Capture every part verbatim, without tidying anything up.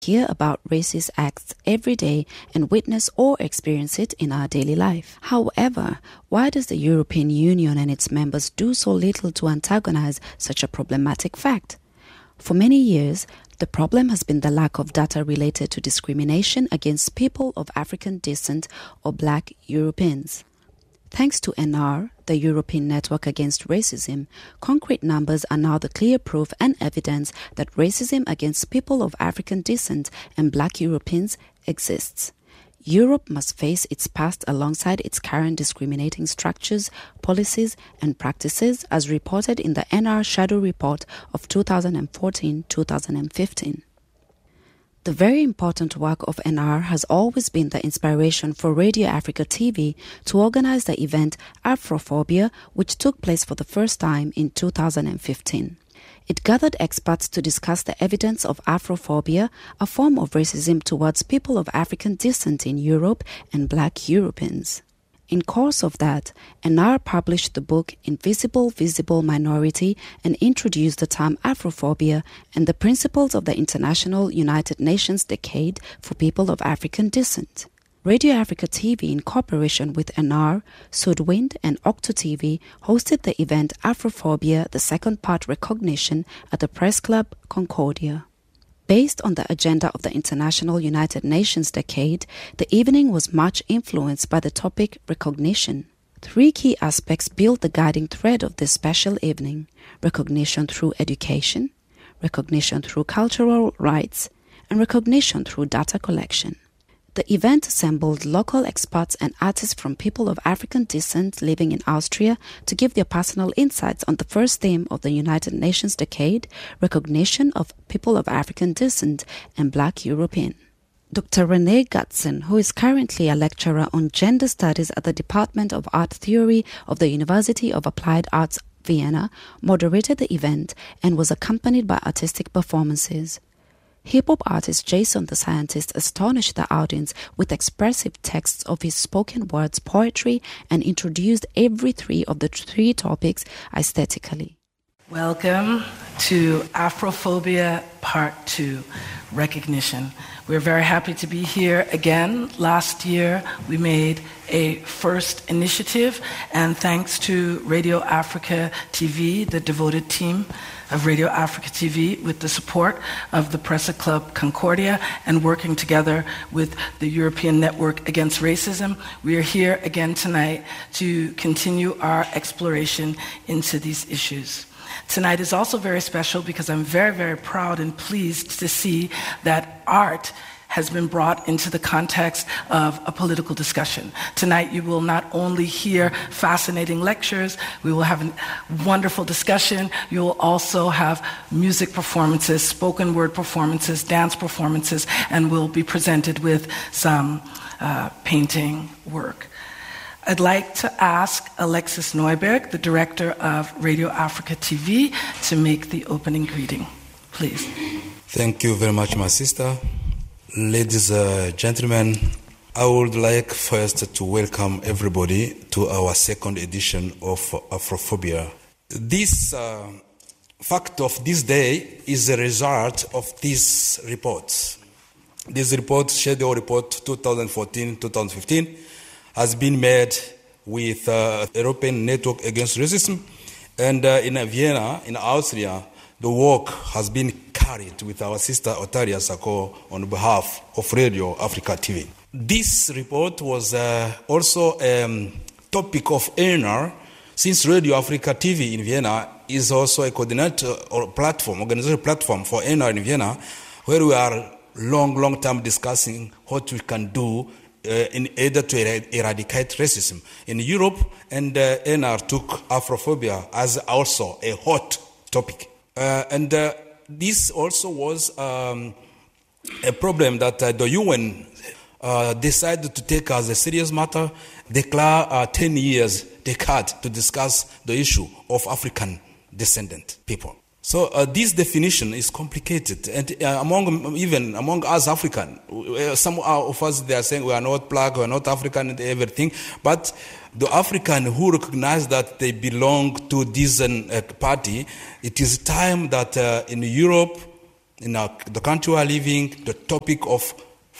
hear about racist acts every day and witness or experience it in our daily life. However, why does the European Union and its members do so little to antagonize such a problematic fact? For many years, the problem has been the lack of data related to discrimination against people of African descent or Black Europeans. Thanks to N R, the European Network Against Racism, concrete numbers are now the clear proof and evidence that racism against people of African descent and Black Europeans exists. Europe must face its past alongside its current discriminating structures, policies, and practices as reported in the N R Shadow Report of two thousand fourteen to two thousand fifteen. The very important work of N R has always been the inspiration for Radio Africa T V to organize the event Afrophobia, which took place for the first time in two thousand fifteen. It gathered experts to discuss the evidence of Afrophobia, a form of racism towards people of African descent in Europe and Black Europeans. In course of that, N R published the book Invisible Visible Minority and introduced the term Afrophobia and the principles of the International United Nations Decade for People of African Descent. Radio Africa T V, in cooperation with N R, Sudwind, and Octo T V, hosted the event Afrophobia, the second part recognition at the Press Club Concordia. Based on the agenda of the International United Nations Decade, the evening was much influenced by the topic recognition. Three key aspects built the guiding thread of this special evening: recognition through education, recognition through cultural rights, and recognition through data collection. The event assembled local experts and artists from people of African descent living in Austria to give their personal insights on the first theme of the United Nations Decade, recognition of people of African descent and Black European. Doctor René Gatzen, who is currently a lecturer on gender studies at the Department of Art Theory of the University of Applied Arts, Vienna, moderated the event and was accompanied by artistic performances. Hip-hop artist Jason the Scientist astonished the audience with expressive texts of his spoken words poetry and introduced every three of the three topics aesthetically. Welcome to Afrophobia Part two, Recognition. We're very happy to be here again. Last year we made a first initiative, and thanks to Radio Africa T V, the devoted team of Radio Africa T V, with the support of the Press Club Concordia and working together with the European Network Against Racism, we are here again tonight to continue our exploration into these issues. Tonight is also very special because I'm very, very proud and pleased to see that art has been brought into the context of a political discussion. Tonight you will not only hear fascinating lectures, we will have a wonderful discussion, you will also have music performances, spoken word performances, dance performances, and we'll be presented with some uh, painting work. I'd like to ask Alexis Neuberg, the director of Radio Africa T V, to make the opening greeting. Please. Thank you very much, my sister. Ladies and uh, gentlemen, I would like first to welcome everybody to our second edition of Afrophobia. This uh, fact of this day is a result of this report. This report, Shadow Report twenty fourteen to twenty fifteen, has been made with uh, European Network Against Racism, and uh, in Vienna, in Austria, the work has been carried with our sister Otaria Sako on behalf of Radio Africa T V. This report was uh, also a um, topic of honor, since Radio Africa T V in Vienna is also a coordinator or platform, organizational platform for N R in Vienna, where we are long, long time discussing what we can do Uh, in order to er- eradicate racism in Europe, and uh, N R took Afrophobia as also a hot topic. Uh, and uh, this also was um, a problem that uh, the U N uh, decided to take as a serious matter, declare uh, ten years decade to discuss the issue of African descendant people. So uh, this definition is complicated, and uh, among even among us African, uh, some of us they are saying we are not black, we are not African, and everything. But the African who recognize that they belong to this uh, party, it is time that uh, in Europe, in our, the country we are living, the topic of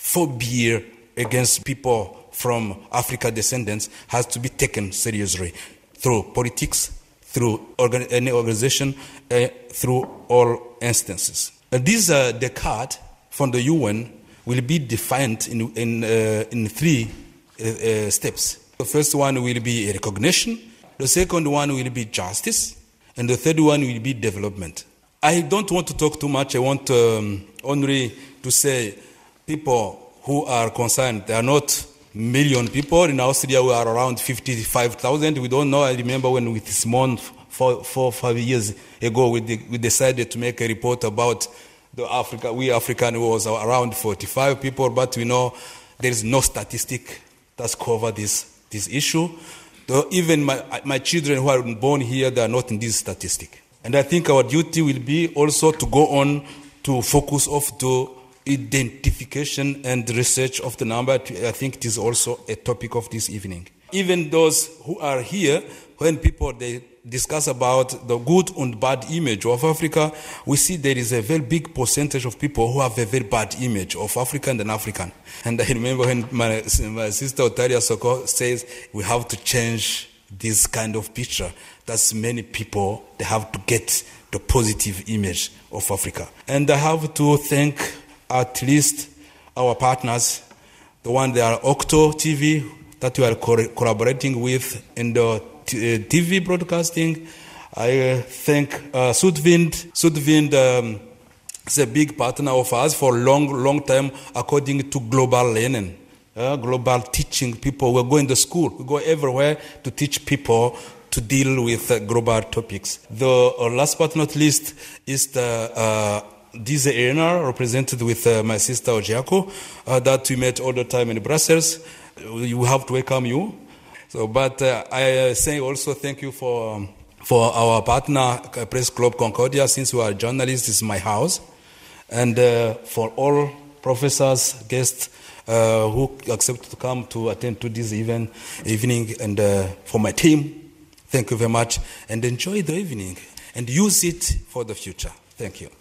phobia against people from African descendants has to be taken seriously through politics, through organ- any organization, uh, through all instances. Uh, this uh, the card from the U N will be defined in in, uh, in three uh, uh, steps. The first one will be recognition, the second one will be justice, and the third one will be development. I don't want to talk too much. I want um, only to say people who are concerned, they are not million people. In Austria, we are around fifty-five thousand. We don't know. I remember when with Simon, four, four, five years ago, we, de- we decided to make a report about the Africa. We African was around forty-five people, but we know there is no statistic that cover this this issue. Though even my my children who are born here, they are not in this statistic. And I think our duty will be also to go on to focus of the identification and research of the number. I think it is also a topic of this evening. Even those who are here, when people they discuss about the good and bad image of Africa, we see there is a very big percentage of people who have a very bad image of African and African. And I remember when my, my sister Otaria Soko says we have to change this kind of picture. That's many people, they have to get the positive image of Africa. And I have to thank at least our partners, the one they are Octo T V, that we are co- collaborating with in the t- uh, T V broadcasting. I uh, thank uh, Sudvind. Sudvind um, is a big partner of us for a long, long time according to global learning. Uh, global teaching people. We're going to school. We go everywhere to teach people to deal with uh, global topics. The uh, last but not least is the uh, Dize Erna, represented with uh, my sister Ojiako, uh, that we met all the time in Brussels. We have to welcome you. So, but uh, I uh, say also thank you for um, for our partner uh, Press Club Concordia. Since we are journalists, this is my house, and uh, for all professors, guests. Uh, who accepted to come to attend to this event, evening, and uh, for my team, thank you very much, and enjoy the evening, and use it for the future. Thank you.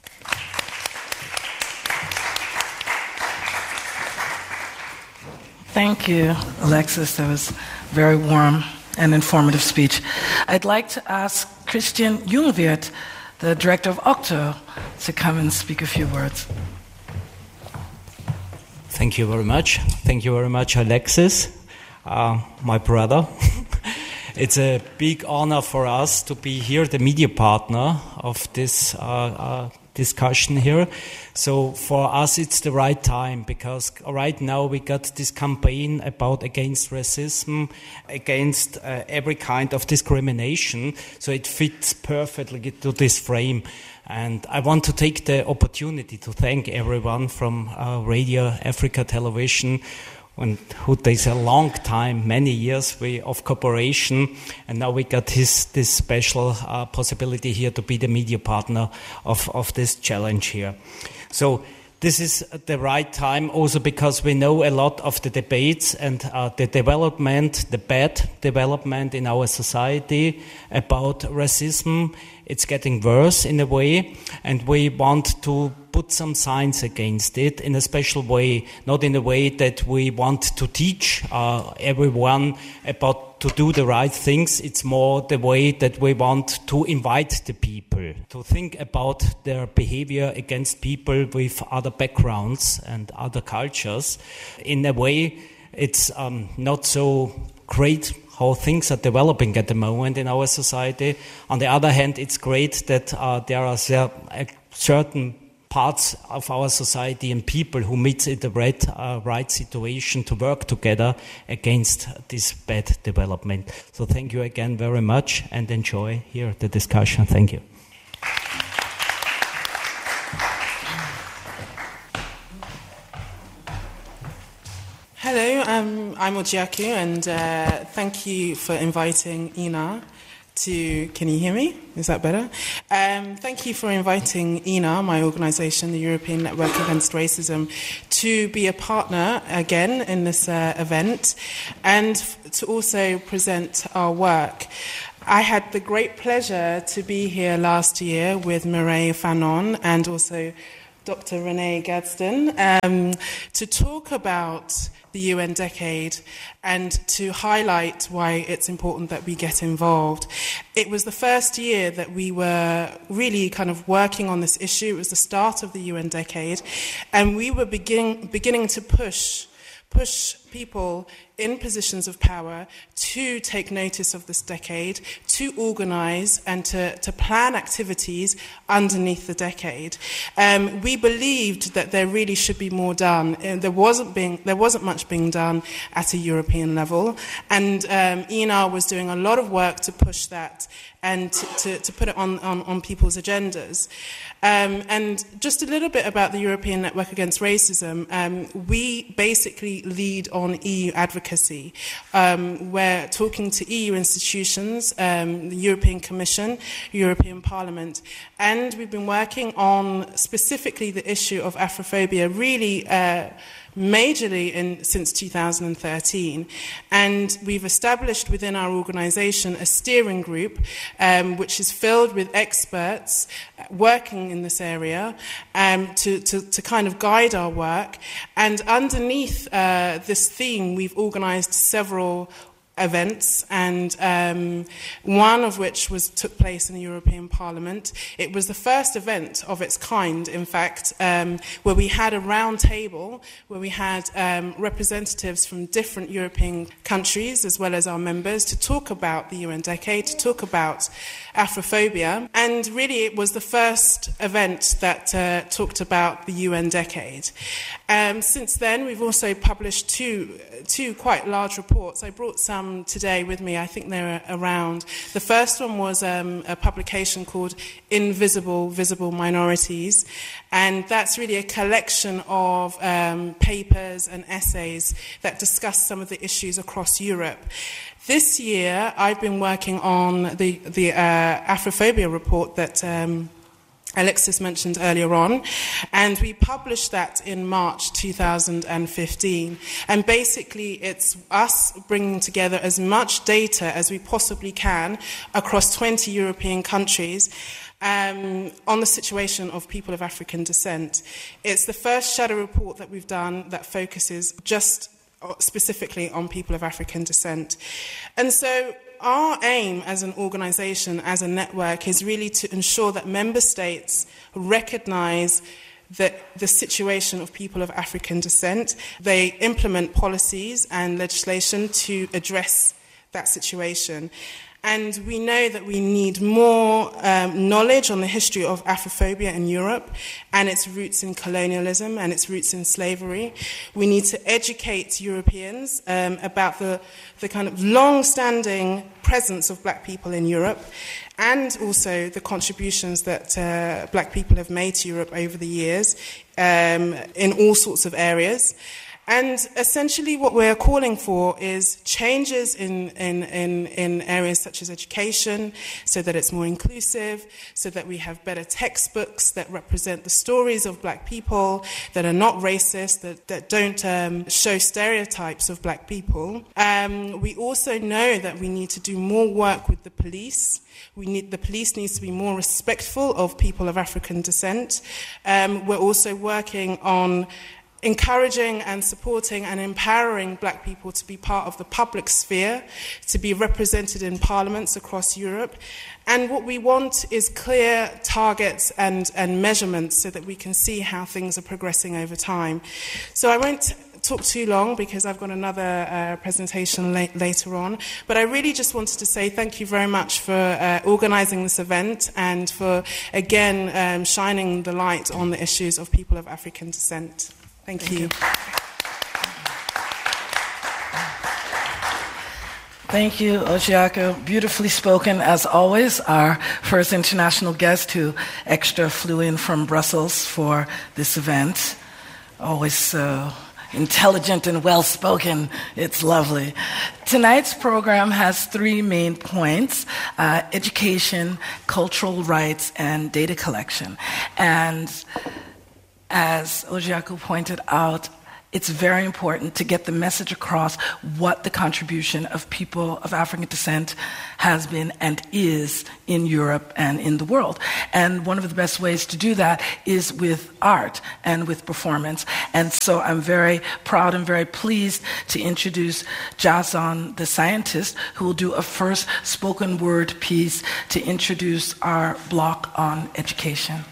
Thank you, Alexis. That was a very warm and informative speech. I'd like to ask Christian Jungwirth, the director of Octo, to come and speak a few words. Thank you very much. Thank you very much, Alexis, uh, my brother. It's a big honor for us to be here, the media partner of this uh, uh, discussion here. So for us, it's the right time, because right now we got this campaign about against racism, against uh, every kind of discrimination. So it fits perfectly to this frame. And I want to take the opportunity to thank everyone from uh, Radio Africa Television, and who takes a long time, many years we, of cooperation, and now we got his, this special uh, possibility here to be the media partner of, of this challenge here. So this is the right time also because we know a lot of the debates and uh, the development, the bad development in our society about racism. It's getting worse in a way, and we want to put some signs against it in a special way, not in a way that we want to teach uh, everyone about to do the right things. It's more the way that we want to invite the people to think about their behavior against people with other backgrounds and other cultures. In a way, it's um, not so great how things are developing at the moment in our society. On the other hand, it's great that uh, there are cer- certain parts of our society and people who meet in the right, uh, right situation to work together against this bad development. So thank you again very much, and enjoy here the discussion. Thank you. Hello, um, I'm Ojiaku, and uh, thank you for inviting Ina to... Can you hear me? Is that better? Um, thank you for inviting Ina, my organisation, the European Network Against Racism, to be a partner again in this uh, event, and f- to also present our work. I had the great pleasure to be here last year with Mireille Fanon and also Doctor Renee Gadsden um, to talk about the U N decade and to highlight why it's important that we get involved. It was the first year that we were really kind of working on this issue. It was the start of the U N decade, and we were begin, beginning to push push people in positions of power to take notice of this decade, to organise and to, to plan activities underneath the decade. Um, we believed that there really should be more done. And there wasn't being, there wasn't much being done at a European level, and um, E N A was doing a lot of work to push that and to, to, to put it on, on, on people's agendas. Um, and just a little bit about the European Network Against Racism. Um, we basically lead on E U advocacy. Um, we're talking to E U institutions, um, the European Commission, European Parliament, and we've been working on specifically the issue of Afrophobia really uh, majorly in, since two thousand thirteen. And we've established within our organisation a steering group um, which is filled with experts working in this area um, to, to, to kind of guide our work. And underneath uh, this theme, we've organised several events, and um, one of which was took place in the European Parliament. It was the first event of its kind, in fact, um, where we had a round table where we had um, representatives from different European countries as well as our members to talk about the U N decade, to talk about Afrophobia, and really it was the first event that uh, talked about the U N decade. Um, since then, we've also published two, two quite large reports. I brought some today with me. I think they're around. The first one was um, a publication called Invisible, Visible Minorities, and that's really a collection of um, papers and essays that discuss some of the issues across Europe. This year, I've been working on the, the uh, Afrophobia report that um, Alexis mentioned earlier on, and we published that in March two thousand fifteen. And basically, it's us bringing together as much data as we possibly can across twenty European countries um, on the situation of people of African descent. It's the first shadow report that we've done that focuses just specifically on people of African descent. And so our aim as an organisation, as a network, is really to ensure that member states recognise that the situation of people of African descent. They implement policies and legislation to address that situation. And we know that we need more um, knowledge on the history of Afrophobia in Europe and its roots in colonialism and its roots in slavery. We need to educate Europeans um, about the, the kind of long-standing presence of black people in Europe, and also the contributions that uh, black people have made to Europe over the years um, in all sorts of areas. And essentially what we're calling for is changes in, in, in, in areas such as education, so that it's more inclusive, so that we have better textbooks that represent the stories of black people, that are not racist, that, that don't um, show stereotypes of black people. Um, we also know that we need to do more work with the police. We need, the police needs to be more respectful of people of African descent. Um, we're also working on encouraging and supporting and empowering black people to be part of the public sphere, to be represented in parliaments across Europe. And what we want is clear targets and, and measurements so that we can see how things are progressing over time. So I won't talk too long because I've got another uh, presentation la- later on. But I really just wanted to say thank you very much for uh, organising this event and for, again, um, shining the light on the issues of people of African descent. Thank, Thank you. you. Thank you, Ojiako. Beautifully spoken, as always. Our first international guest who extra flew in from Brussels for this event. Always so intelligent and well-spoken. It's lovely. Tonight's program has three main points: uh, education, cultural rights, and data collection. And as Ojiako pointed out, it's very important to get the message across what the contribution of people of African descent has been and is in Europe and in the world. And one of the best ways to do that is with art and with performance. And so I'm very proud and very pleased to introduce Jason, the scientist, who will do a first spoken word piece to introduce our block on education.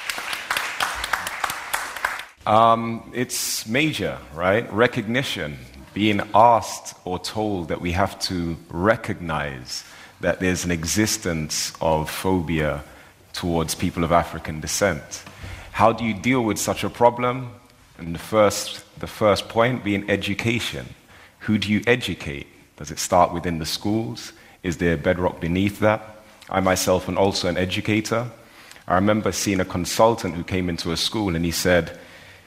Um, it's major, right? Recognition, being asked or told that we have to recognize that there's an existence of phobia towards people of African descent. How do you deal with such a problem? And the first, the first point being education. Who do you educate? Does it start within the schools? Is there a bedrock beneath that? I myself am also an educator. I remember seeing a consultant who came into a school and he said,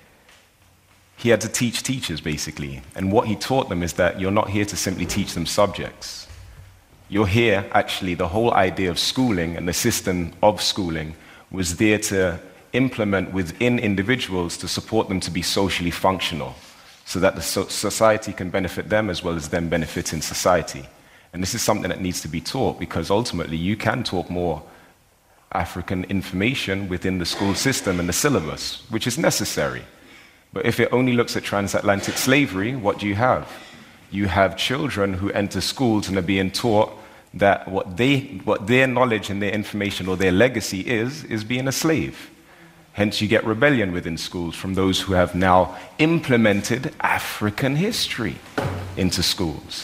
he had to teach teachers, basically. And what he taught them is that you're not here to simply teach them subjects. You're here, actually, the whole idea of schooling and the system of schooling was there to implement within individuals to support them to be socially functional so that the so- society can benefit them as well as them benefiting society. And this is something that needs to be taught because ultimately you can talk more African information within the school system and the syllabus, which is necessary. But if it only looks at transatlantic slavery, what do you have? You have children who enter schools and are being taught that what they, what their knowledge and their information or their legacy is, is being a slave. Hence you get rebellion within schools from those who have now implemented African history into schools.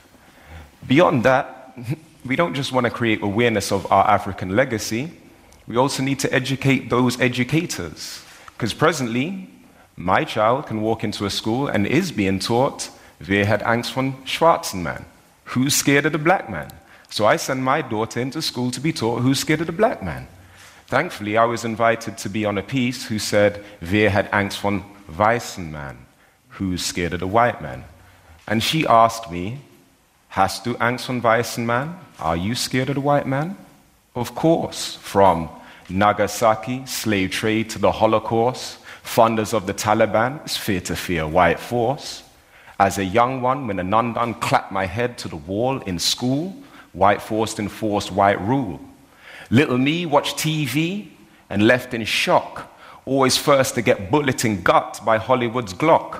Beyond that, we don't just want to create awareness of our African legacy, we also need to educate those educators. Because presently, my child can walk into a school and is being taught, wer hat Angst von schwarzen man? Who's scared of the black man? So I send my daughter into school to be taught who's scared of the black man. Thankfully, I was invited to be on a piece who said, wer hat Angst von weißen man? Who's scared of the white man? And she asked me, hast du Angst von weißen man? Are you scared of the white man? Of course, from Nagasaki, slave trade, to the Holocaust, funders of the Taliban, it's fear to fear white force. As a young one, when a nun clapped my head to the wall in school, white force enforced white rule. Little me watched T V and left in shock, always first to get bullet in gut by Hollywood's Glock.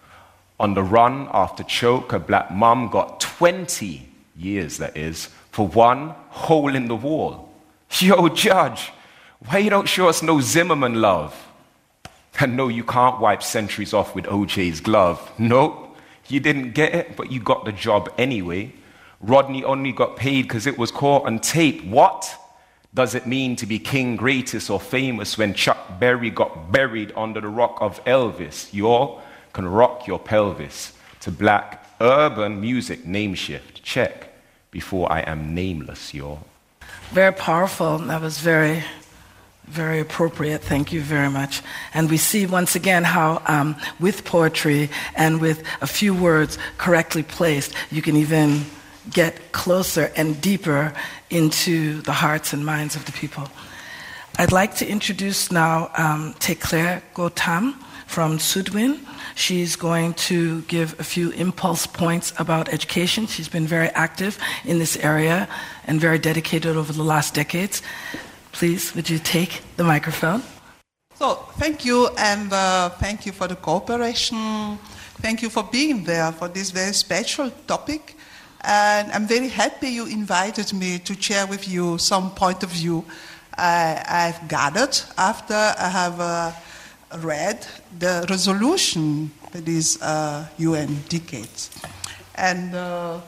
On the run after choke, a black mum got twenty years, that is, for one hole in the wall. Yo, judge, why you don't show us no Zimmerman love? And no, you can't wipe centuries off with O J's glove. Nope, you didn't get it, but you got the job anyway. Rodney only got paid because it was caught on tape. What does it mean to be king, greatest, or famous when Chuck Berry got buried under the rock of Elvis? You all can rock your pelvis to black urban music name shift. Check before I am nameless, y'all. Very powerful. That was very... Very appropriate. Thank you very much. And we see once again how um, with poetry and with a few words correctly placed, you can even get closer and deeper into the hearts and minds of the people. I'd like to introduce now um, Teclaire Gotham from Sudwin. She's going to give a few impulse points about education. She's been very active in this area and very dedicated over the last decades. Please, would you take the microphone? So, thank you, and uh, thank you for the cooperation. Thank you for being there for this very special topic. And I'm very happy you invited me to share with you some point of view uh, I've gathered after I have uh, read the resolution for this uh, U N decades. And uh,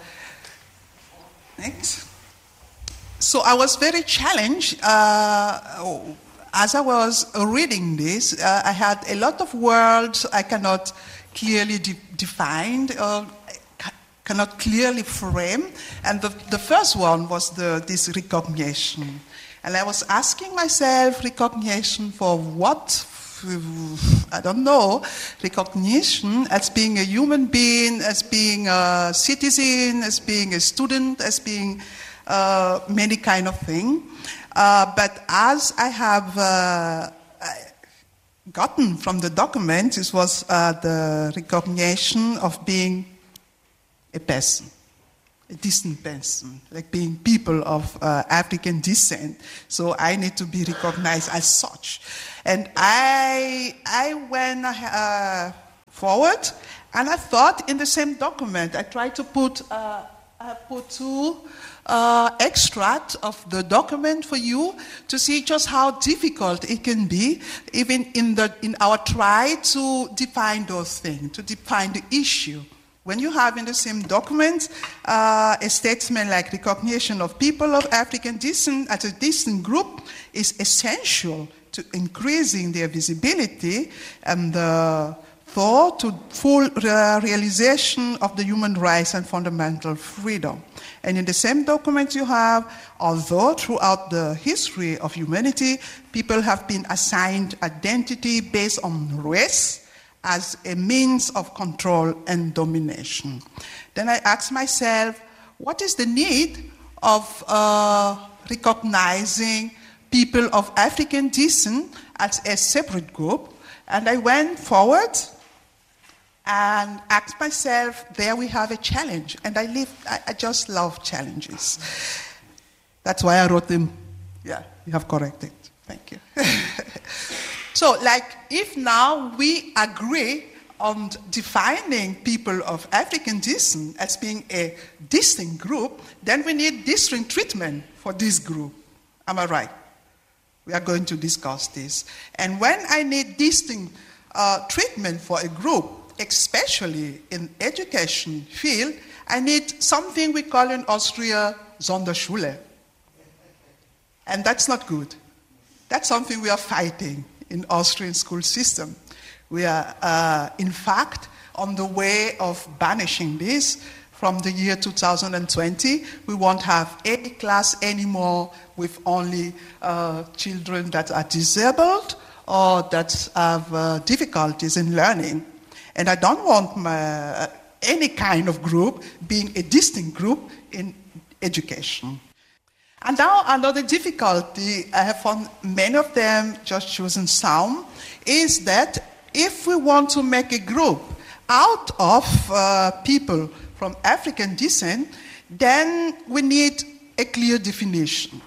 next. So I was very challenged uh, as I was reading this. Uh, I had a lot of words I cannot clearly de- define, or ca- cannot clearly frame. And the, the first one was the, this recognition. And I was asking myself, recognition for what? I don't know. Recognition as being a human being, as being a citizen, as being a student, as being Uh, many kind of thing. Uh, but as I have uh, gotten from the document, it was uh, the recognition of being a person, a decent person, like being people of uh, African descent. So I need to be recognized as such. And I, I went uh, forward, and I thought in the same document, I tried to put, uh, I put two uh, extracts of the document for you to see just how difficult it can be, even in, the, in our try to define those things, to define the issue. When you have in the same document uh, a statement like recognition of people of African descent as a distinct group is essential to increasing their visibility and the thought to full uh, realization of the human rights and fundamental freedom. And in the same document you have, although throughout the history of humanity, people have been assigned identity based on race as a means of control and domination. Then I asked myself, what is the need of uh, recognizing people of African descent as a separate group? And I went forward and asked myself, there we have a challenge. And I, live, I, I just love challenges. That's why I wrote them. Yeah, you have corrected. Thank you. So, like, if now we agree on defining people of African descent as being a distinct group, then we need distinct treatment for this group. Am I right? We are going to discuss this. And when I need distinct uh, treatment for a group, especially in education field, I need something we call in Austria Sonderschule. And that's not good. That's something we are fighting in Austrian school system. We are, uh, in fact, on the way of banishing this. From the year two thousand twenty, we won't have any class anymore with only uh, children that are disabled or that have uh, difficulties in learning. And I don't want my, uh, any kind of group being a distinct group in education. And now another difficulty, I have found many of them just chosen some, is that if we want to make a group out of uh, people from African descent, then we need a clear definition.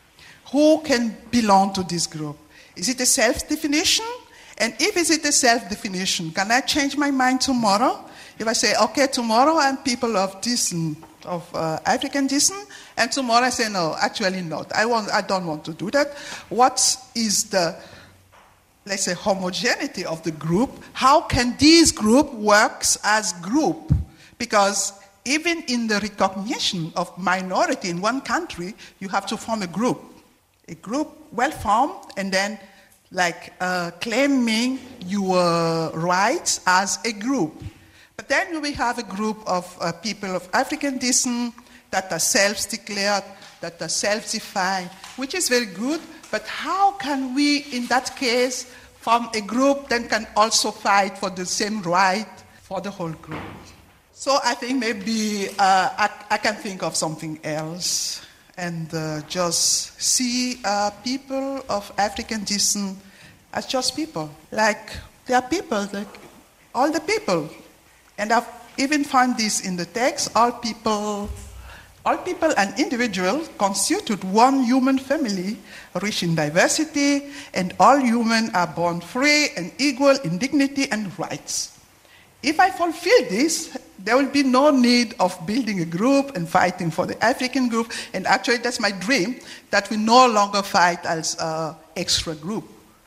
Who can belong to this group? Is it a self-definition? And if it's a self-definition, can I change my mind tomorrow? If I say, okay, tomorrow I'm people of descent, of uh, African descent, and tomorrow I say, no, actually not. I, want, I don't want to do that. What is the, let's say, homogeneity of the group? How can this group work as group? Because even in the recognition of minority in one country, you have to form a group. A group well-formed, and then like uh, claiming your rights as a group. But then we have a group of uh, people of African descent that are self-declared, that are self-defined, which is very good, but how can we, in that case, form a group that can also fight for the same right for the whole group? So I think maybe uh, I, I can think of something else and uh, just see uh, people of African descent as just people. Like, they are people, like all the people. And I've even found this in the text, all people, all people and individuals constitute one human family, rich in diversity, and all humans are born free and equal in dignity and rights. If I fulfill this, there will be no need of building a group and fighting for the African group. And actually, that's my dream, that we no longer fight as an extra group.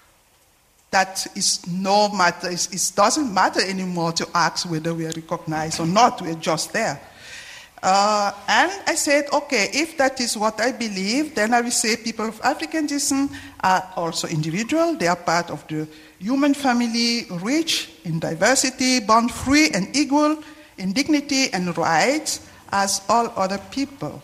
That is no matter, it doesn't matter anymore to ask whether we are recognized or not, we're just there. Uh, and I said, okay, if that is what I believe, then I will say people of African descent are also individual, they are part of the human family, rich in diversity, born free and equal in dignity and rights as all other people.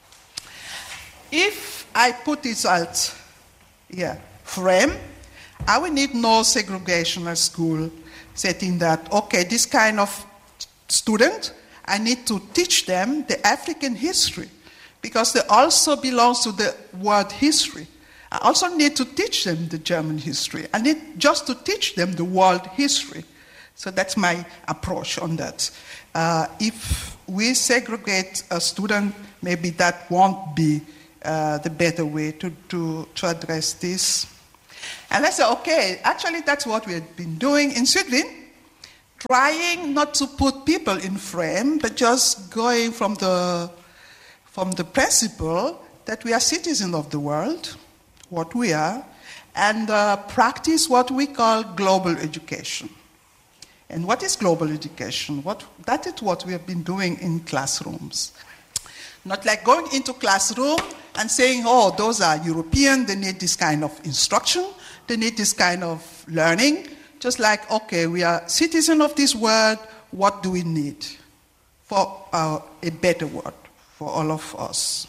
If I put this out here, frame, I will need no segregational school setting that, okay, this kind of student, I need to teach them the African history because they also belong to the world history. I also need to teach them the German history. I need just to teach them the world history. So that's my approach on that. Uh, if we segregate a student, maybe that won't be uh, the better way to, to, to address this. And I said, okay, actually that's what we have been doing in Sweden, trying not to put people in frame, but just going from the, from the principle that we are citizens of the world, what we are, and uh, practice what we call global education. And what is global education? What, that is what we have been doing in classrooms. Not like going into classroom and saying, oh, those are European, they need this kind of instruction, they need this kind of learning. Just like, okay, we are citizens of this world, what do we need for uh, a better world for all of us?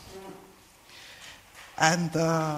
And uh,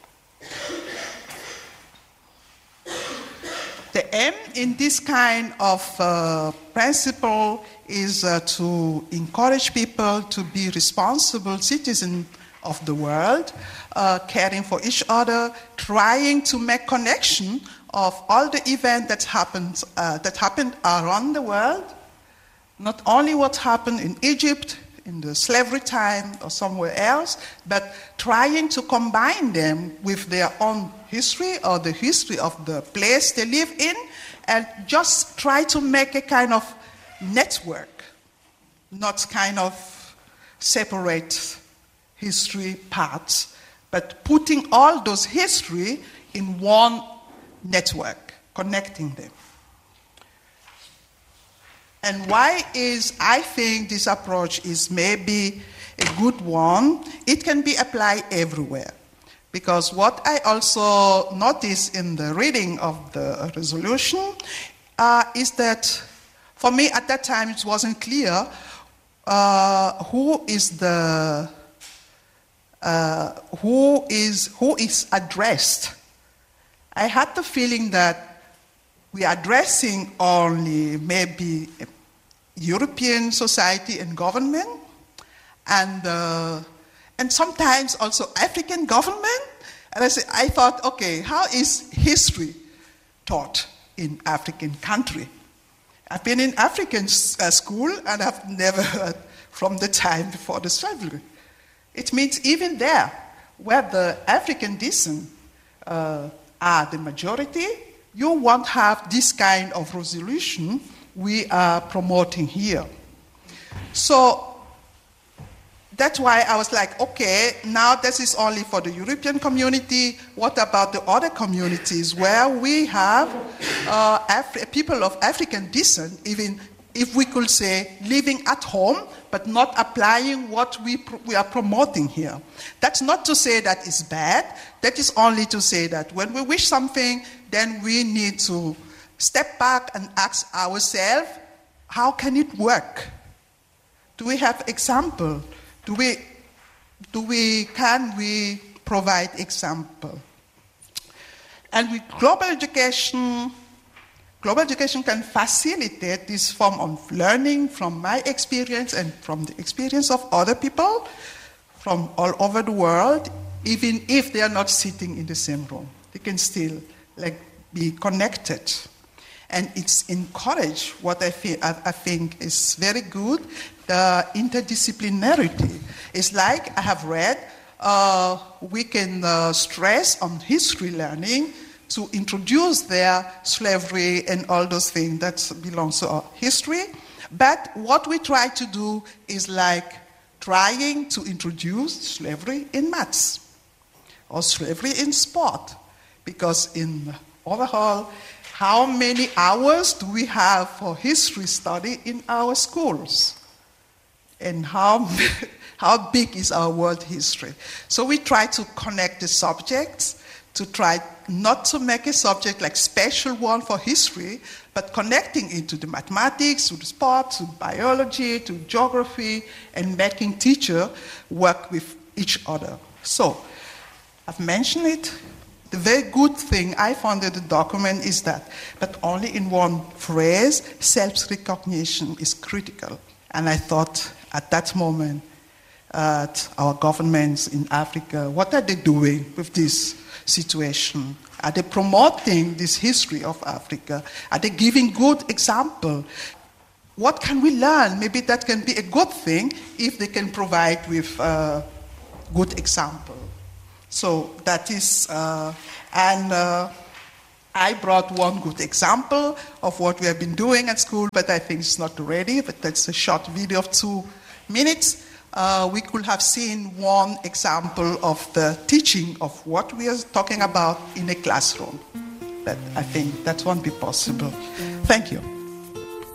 the aim in this kind of uh, principle is uh, to encourage people to be responsible citizens of the world, uh, caring for each other, trying to make connection of all the events that happened, uh, that happened around the world, not only what happened in Egypt, in the slavery time or somewhere else, but trying to combine them with their own history or the history of the place they live in, and just try to make a kind of network, not kind of separate history parts, but putting all those history in one network, connecting them. And why is, I think this approach is maybe a good one, it can be applied everywhere. Because what I also noticed in the reading of the resolution uh, is that, for me at that time it wasn't clear uh, who is the, uh, who is, who is addressed. I had the feeling that we are addressing only maybe European society and government, and uh, and sometimes also African government. And I, say, I thought, okay, how is history taught in African country? I've been in African uh, school and I've never heard from the time before the slavery. It means even there, where the African descent uh, are the majority, you won't have this kind of resolution we are promoting here. So that's why I was like, okay, now this is only for the European community. What about the other communities where we have uh, Afri- people of African descent, even if we could say living at home, but not applying what we, pr- we are promoting here? That's not to say that it's bad. That is only to say that when we wish something, then we need to step back and ask ourselves, how can it work? Do we have example? Do we, do we, can we provide example? And with global education, global education can facilitate this form of learning from my experience and from the experience of other people from all over the world, even if they are not sitting in the same room. They can still like be connected. And it's encouraged what I, feel, I, I think is very good, the interdisciplinarity. It's like I have read, uh, we can uh, stress on history learning to introduce their slavery and all those things that belongs to our history. But what we try to do is like trying to introduce slavery in maths or slavery in sport. Because in overall, how many hours do we have for history study in our schools? And how, how big is our world history? So we try to connect the subjects, to try not to make a subject like special one for history, but connecting it to the mathematics, to the sport, to biology, to geography, and making teachers work with each other. So, I've mentioned it. The very good thing I found in the document is that, but only in one phrase, self-recognition is critical. And I thought at that moment, at our governments in Africa. What are they doing with this situation? Are they promoting this history of Africa? Are they giving good example? What can we learn? Maybe that can be a good thing if they can provide with uh, good example. So that is, uh, and uh, I brought one good example of what we have been doing at school, but I think it's not ready, but that's a short video of two minutes. Uh, we could have seen one example of the teaching of what we are talking about in a classroom. But I think that won't be possible. Thank you.